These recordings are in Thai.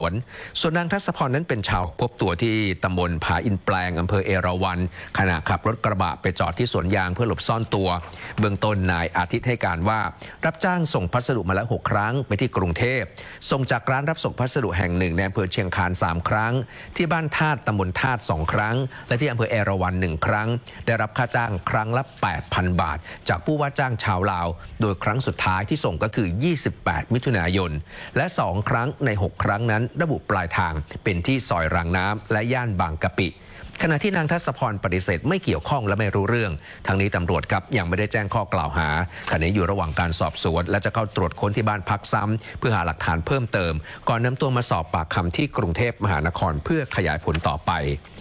ส่วนนางทัศพรนั้นเป็นชาวพบตัวที่ตำบลผาอินแปลงอำเภอเอราวัณขณะขับรถกระบะไปจอดที่สวนยางเพื่อหลบซ่อนตัวเบื้องต้นนายอาทิตย์ให้การว่ารับจ้างส่งพัสดุมาแล้ว6 ครั้งไปที่กรุงเทพส่งจากร้านรับส่งพัสดุแห่งหนึ่งในอำเภอเชียงคาน3 ครั้งที่บ้านธาตุตำบลธาตุ2 ครั้งและที่อำเภอเอราวัณ1 ครั้งได้รับค่าจ้างครั้งละ 8,000 บาทจากผู้ว่าจ้างชาวลาวโดยครั้งสุดท้ายที่ส่งก็คือ28 มิถุนายนและ2 ครั้งใน6 ครั้งนั้นระบุปลายทางเป็นที่ซอยรางน้ำและย่านบางกะปิขณะที่นางทัศพรปฏิเสธไม่เกี่ยวข้องและไม่รู้เรื่องทางนี้ตำรวจครับยังไม่ได้แจ้งข้อกล่าวหาขณะนี้อยู่ระหว่างการสอบสวนและจะเข้าตรวจค้นที่บ้านพักซ้ำเพื่อหาหลักฐานเพิ่มเติมก่อนนำตัวมาสอบปากคำที่กรุงเทพมหานครเพื่อขยายผลต่อไป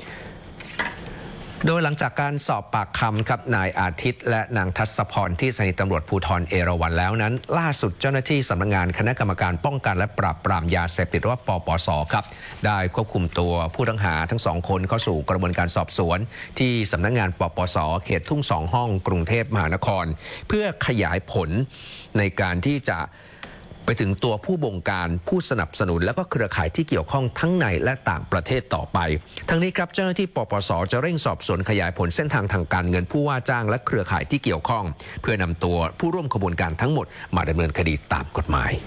โดยหลังจากการสอบปากคำครับนายอาทิตย์และนางทัศพรที่สถานีตำรวจภูธรเอราวัณแล้วนั้นล่าสุดเจ้าหน้าที่สำนักงานคณะกรรมการป้องกันและปราบปรามยาเสพติดหรือว่าปปส.ครับได้ควบคุมตัวผู้ต้องหาทั้ง2 คนเข้าสู่กระบวนการสอบสวนที่สำนักงานปปส.เขตทุ่ง2 ห้องกรุงเทพมหานครเพื่อขยายผลในการที่จะไปถึงตัวผู้บงการผู้สนับสนุนและก็เครือข่ายที่เกี่ยวข้องทั้งในและต่างประเทศต่อไปทั้งนี้ครับเจ้าหน้าที่ปปส.จะเร่งสอบสวนขยายผลเส้นทางทางการเงินผู้ว่าจ้างและเครือข่ายที่เกี่ยวข้องเพื่อนำตัวผู้ร่วมขบวนการทั้งหมดมาดำเนินคดีตามกฎหมาย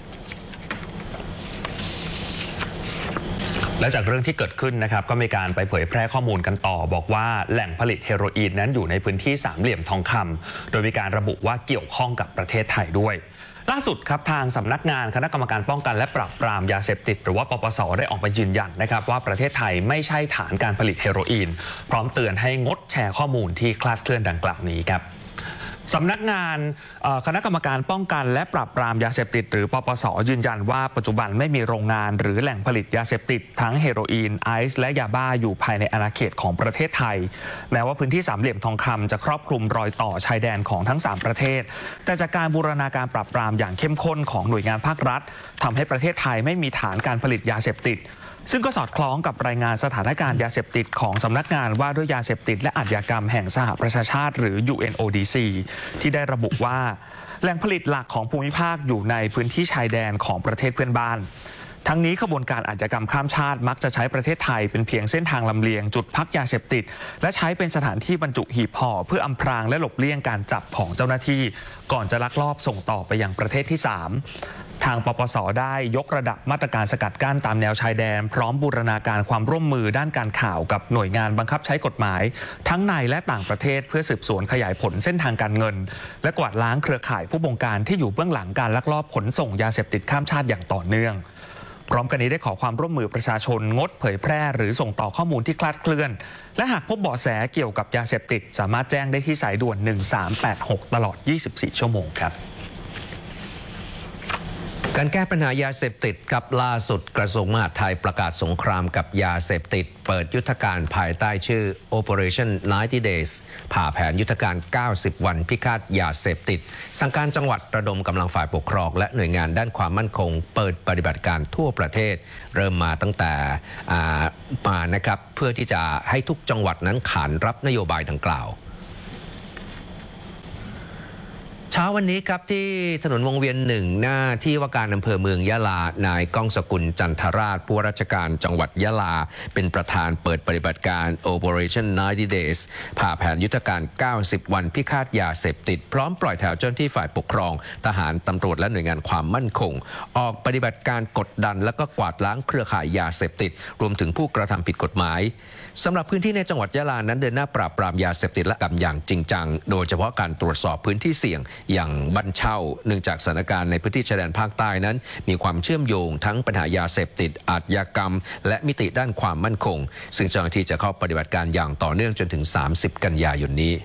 และจากเรื่องที่เกิดขึ้นนะครับก็มีการไปเผยแพร่ข้อมูลกันต่อบอกว่าแหล่งผลิตเฮโรอีนนั้นอยู่ในพื้นที่สามเหลี่ยมทองคำโดยมีการระบุว่าเกี่ยวข้องกับประเทศไทยด้วยล่าสุดครับทางสำนักงานคณะกรรมการป้องกันและปราบปรามยาเสพติดหรือว่าปปส.ได้ออกมายืนยันนะครับว่าประเทศไทยไม่ใช่ฐานการผลิตเฮโรอีนพร้อมเตือนให้งดแชร์ข้อมูลที่คลาดเคลื่อนดังกล่าวนี้ครับสำนักงานคณะกรรมการป้องกันและปราบปรามยาเสพติดหรือปปส.ยืนยันว่าปัจจุบันไม่มีโรงงานหรือแหล่งผลิตยาเสพติดทั้งเฮโรอีนไอซ์และยาบ้าอยู่ภายในอาณาเขตของประเทศไทยแม้ว่าพื้นที่สามเหลี่ยมทองคำจะครอบคลุมรอยต่อชายแดนของทั้ง3 ประเทศแต่จากการบูรณาการปราบปรามอย่างเข้มข้นของหน่วยงานภาครัฐทำให้ประเทศไทยไม่มีฐานการผลิตยาเสพติดซึ่งก็สอดคล้องกับรายงานสถานการณ์ยาเสพติดของสำนักงานว่าด้วยยาเสพติดและอาชญากรรมแห่งสหประชาชาติหรือ UNODC ที่ได้ระบุว่าแหล่งผลิตหลักของภูมิภาคอยู่ในพื้นที่ชายแดนของประเทศเพื่อนบ้านทั้งนี้ขบวนการอาชญากรรมข้ามชาติมักจะใช้ประเทศไทยเป็นเพียงเส้นทางลำเลียงจุดพักยาเสพติดและใช้เป็นสถานที่บรรจุหีบห่อเพื่ออำพรางและหลบเลี่ยงการจับของเจ้าหน้าที่ก่อนจะลักลอบส่งต่อไปยังประเทศที่3ทางปปส.ได้ยกระดับมาตรการสกัดกั้นตามแนวชายแดนพร้อมบูรณาการความร่วมมือด้านการข่าวกับหน่วยงานบังคับใช้กฎหมายทั้งในและต่างประเทศเพื่อสืบสวนขยายผลเส้นทางการเงินและกวาดล้างเครือข่ายผู้บงการที่อยู่เบื้องหลังการลักลอบขนส่งยาเสพติดข้ามชาติอย่างต่อเนื่องพร้อมกันนี้ได้ขอความร่วมมือประชาชนงดเผยแพร่หรือส่งต่อข้อมูลที่คลาดเคลื่อนและหากพบเบาะแสเกี่ยวกับยาเสพติดสามารถแจ้งได้ที่สายด่วน1386ตลอด24 ชั่วโมงครับการแก้ปัญหายาเสพติดกับล่าสุดกระทรวงมหาดไทยประกาศสงครามกับยาเสพติดเปิดยุทธการภายใต้ชื่อ Operation 90 Days ผ่าแผนยุทธการ 90 วันพิฆาตยาเสพติดสั่งการจังหวัดระดมกำลังฝ่ายปกครองและหน่วยงานด้านความมั่นคงเปิดปฏิบัติการทั่วประเทศเริ่มมาตั้งแต่มานะครับเพื่อที่จะให้ทุกจังหวัดนั้นขานรับนโยบายดังกล่าวเช้าวันนี้ครับที่ถนนวงเวียน1หน้าที่ว่าการอำเภอเมืองยะลานายก้องสกุลจันทราชผู้ว่าราชการจังหวัดยะลาเป็นประธานเปิดปฏิบัติการ Operation 90 Days ผ่าแผนยุทธการ 90 วันพิฆาตยาเสพติดพร้อมปล่อยแถวเจ้าหน้าที่ฝ่ายปกครองทหารตำรวจและหน่วยงานความมั่นคงออกปฏิบัติการกดดันและก็กวาดล้างเครือข่ายยาเสพติดรวมถึงผู้กระทำผิดกฎหมายสำหรับพื้นที่ในจังหวัดยะลานั้นเดินหน้าปราบปรามยาเสพติดและกำอย่างจริงจังโดยเฉพาะการตรวจสอบพื้นที่เสี่ยงอย่างบ้านเช่าเนื่องจากสถานการณ์ในพื้นที่ชายแดนภาคใต้นั้นมีความเชื่อมโยงทั้งปัญหายาเสพติดอาชญากรรมและมิติด้านความมั่นคงซึ่งเจ้าหน้าที่จะเข้าปฏิบัติการอย่างต่อเนื่องจนถึง30 กันยายนนี้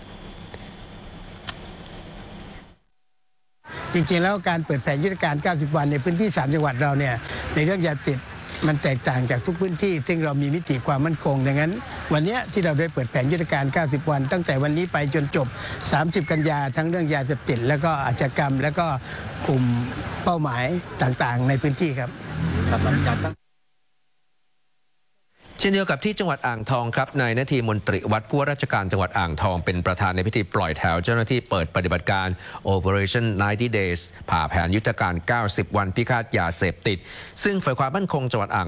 จริงๆแล้วการเปิดแผนยุทธการ 90 วันในพื้นที่3 จังหวัดเราเนี่ยในเรื่องยาเสพติดมันแตกต่างจากทุกพื้นที่ซึ่งเรามีมิติความมั่นคงดังนั้นวันนี้ที่เราได้เปิดแผนยุทธการ 90 วันตั้งแต่วันนี้ไปจนจบ30 กันยาทั้งเรื่องยาเสพติดแล้วก็อาชญากรรมแล้วก็กลุ่มเป้าหมายต่างๆในพื้นที่ครับเช่นเดียวกับที่จังหวัดอ่างทองครับนายนาทีมนตรีวัดผู้ว่าราชการจังหวัดอ่างทองเป็นประธานในพิธีปล่อยแถวเจ้าหน้าที่เปิดปฏิบัติการ Operation 90 Days ผ่าแผนยุทธการ 90 วันพิฆาตยาเสพติดซึ่งฝ่ายความมั่นคงจังหวัดอ่าง